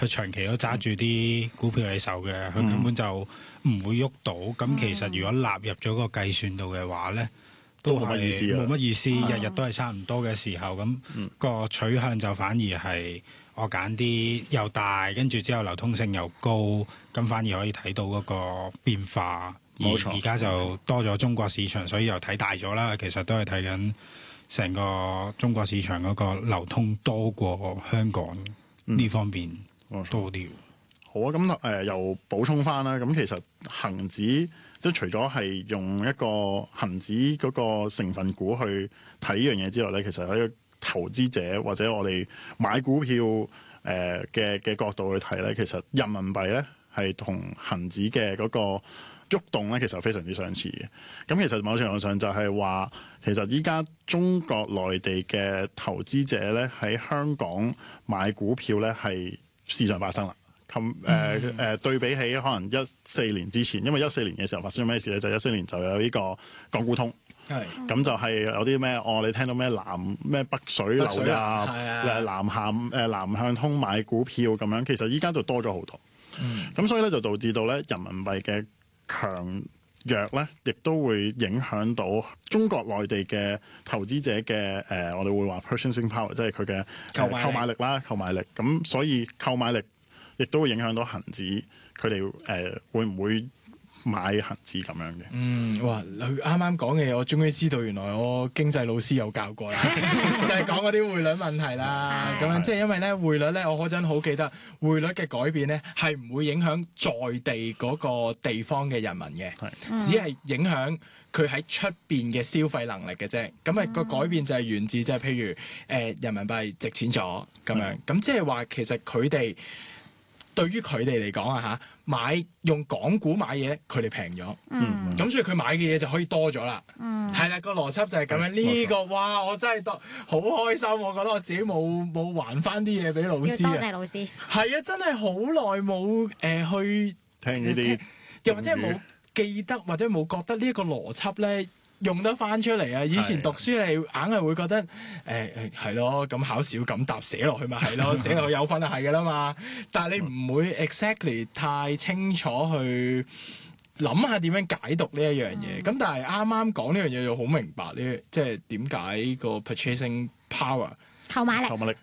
佢長期都揸住啲股票喺手嘅，佢根本就唔會喐到。咁其實如果納入咗個計算度嘅話咧，都冇乜意思啊， 冇乜意思，日日都係差唔多嘅時候，咁個取向就反而係我揀啲又大，跟住之後流通性又高，咁反而可以睇到嗰個變化。 冇錯， 而家就多咗中國市場，所以又睇大咗啦。其實都係睇緊成個中國市場嗰個流通多過香港呢方面多啲。 好啊，咁又補充翻啦。咁其實恒指即係除咗係用一個恒指嗰個成分股去睇呢樣嘢之外咧，其實喺投資者或者我哋買股票嘅角度去睇咧，其實人民幣咧係同恒指嘅嗰個喐動咧，其實非常之相似嘅。咁其實某程度上就係話，其實依家中國內地嘅投資者咧喺香港買股票咧係時常發生啦。對比起可能14年之前，因為14年嘅時候發生咗咩事咧？就14年就有呢個港股通，咁就係有啲咩你聽到咩北水流入南向通買股票咁樣，其實依家就多咗好多。咁所以咧就導致到咧人民幣嘅強弱咧，亦都會影響到中國內地嘅投資者嘅我哋會話 purchasing power， 即係佢嘅購買力啦，購買力。咁所以購買力亦都會影響到恒指，佢哋會唔會買恒指咁樣嘅？ 哇！佢啱啱講嘅嘢，我終於知道原來我經濟老師有教過啦，就係講嗰啲匯率問題啦。咁樣即係因為咧匯率咧，我嗰陣好記得匯率嘅改變咧係唔會影響在地嗰個地方嘅人民嘅，只係影響佢喺出邊嘅消費能力嘅啫。咁個改變就係源自即係譬如人民幣值錢咗咁樣，咁即係話其實佢哋。對於佢哋嚟講啊嚇，用港股買嘢，佢哋平咗，咁所以佢買嘅嘢就可以多咗啦。係啦，個邏輯就係咁樣。呢個哇，我真係好開心，我覺得我自己冇還翻啲嘢俾老師。 多謝老師。 係啊，真係好耐冇去聽呢啲， 又或者冇記得或者冇覺得呢一個邏輯咧。用得翻出嚟啊！以前讀書你硬係會覺得係咯，咁考試要咁答寫落去咪係咯，寫落去有分就係㗎啦嘛。但係你唔會 exactly 太清楚去諗下點樣解讀呢一樣嘢。咁但係啱啱講呢樣嘢又好明白呢，即係點解個 purchasing power 購買力。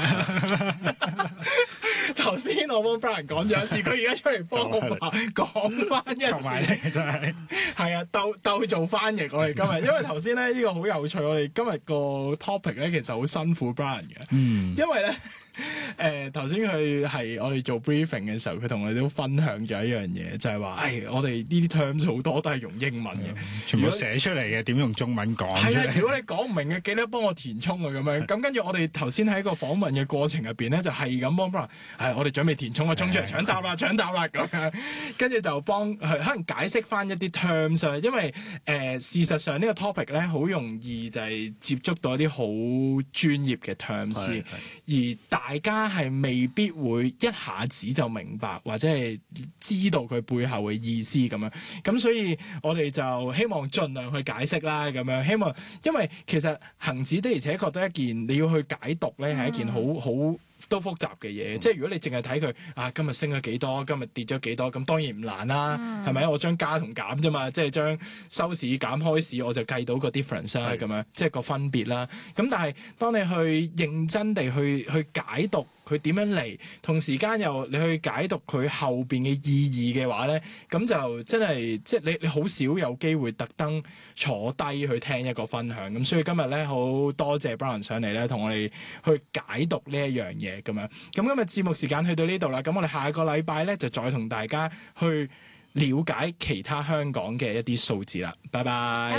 頭先我幫 Brian 講咗一次，佢而家出嚟幫我講翻一次。 購買力真係係啊，鬥做翻譯我哋今日，因為頭先咧呢個好有趣，我哋今日個 topic 咧其實好辛苦 Brian 嘅，因為咧頭先佢係我哋做 briefing 嘅時候，佢同我哋都分享咗一樣嘢，就係話我哋呢啲 terms 好多都係用英文嘅， 全部寫出嚟嘅，點用中文講出嚟？ 係啊，如果你講唔明嘅，記得幫我填充啊咁樣。咁跟住我哋頭先喺個訪問嘅過程入邊咧，就係咁幫 Brian，我哋準備填充啊，衝出嚟搶答啦咁樣，跟住就幫可能解釋翻一啲 terms 啊，因為事實上呢個 topic 咧好容易就係接觸到一啲好專業嘅 terms，而大家係未必會一下子就明白或者係知道佢背後嘅意思咁樣，咁所以我哋就希望盡量去解釋啦咁樣，希望因為其實恒指的而且確得一件你要去解讀咧係一件好都複雜嘅嘢，即係如果你淨係睇佢今日升咗幾多，今日跌咗幾多，咁當然唔難啦，係咪？我將加同減啫嘛，即係將收市減開市，我就計到個 difference 啦，咁樣即係個分別啦。咁但係當你去認真地去解讀佢點樣嚟，同時間又你去解讀佢後邊嘅意義嘅話咧，咁就真係即係你好少有機會特登坐低去聽一個分享。咁所以今日咧好多謝 Brian 上嚟咧，同我哋去解讀呢一樣嘢咁樣。咁今日節目時間去到呢度啦，咁我哋下個禮拜咧就再同大家去了解其他香港嘅一啲數字啦。拜拜。